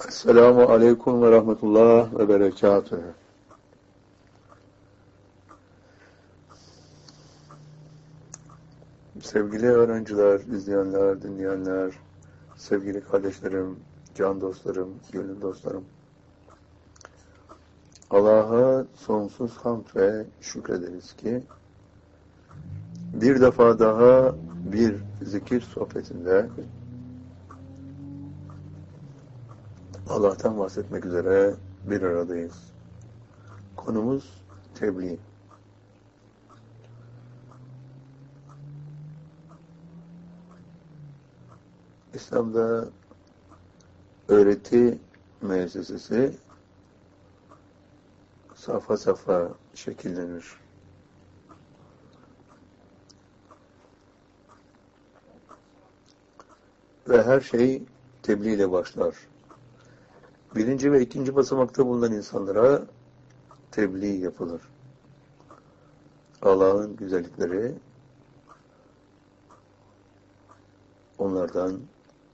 Esselamu Aleyküm ve Rahmetullah ve Berekatühü. Sevgili öğrenciler, izleyenler, dinleyenler, sevgili kardeşlerim, can dostlarım, gönül dostlarım. Allah'a sonsuz hamd ve şükrederiz ki bir defa daha bir zikir sohbetinde Allah'tan bahsetmek üzere bir aradayız. Konumuz tebliğ. İslam'da öğreti müessesesi safa safa şekillenir. Ve her şey tebliğ ile başlar. Birinci ve ikinci basamakta bulunan insanlara tebliğ yapılır. Allah'ın güzellikleri onlardan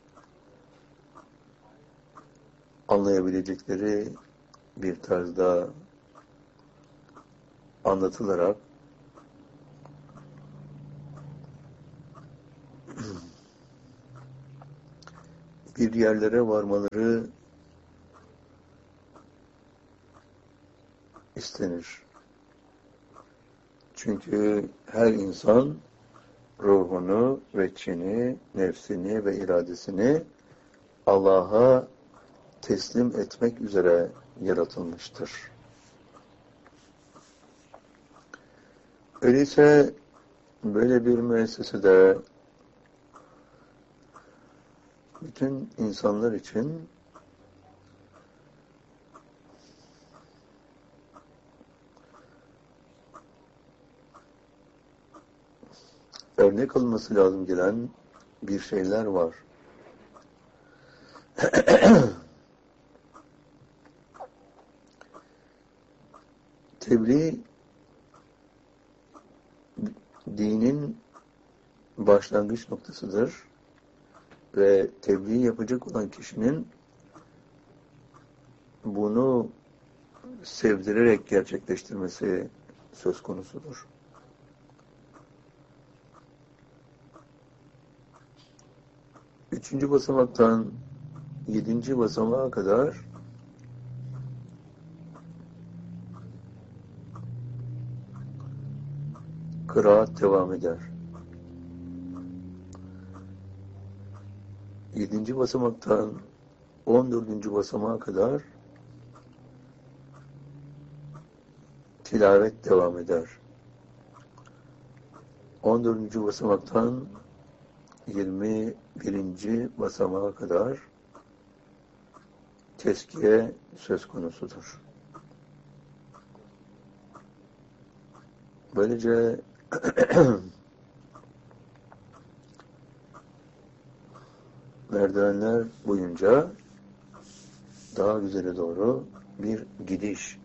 anlayabilecekleri bir tarzda anlatılarak bir yerlere varmaları istenir. Çünkü her insan ruhunu ve çini, nefsini ve iradesini Allah'a teslim etmek üzere yaratılmıştır. Öyleyse böyle bir müessesede bütün insanlar için örnek alınması lazım gelen bir şeyler var. Tebliğ dinin başlangıç noktasıdır ve tebliğ yapacak olan kişinin bunu sevdirerek gerçekleştirmesi söz konusudur. Üçüncü basamaktan 7. basamağa kadar kıraat devam eder. 7. basamaktan 14. basamağa kadar tilavet devam eder. 14. basamaktan 21. basamağa kadar tezkiye söz konusudur. Böylece merdivenler boyunca daha güzele doğru bir gidiş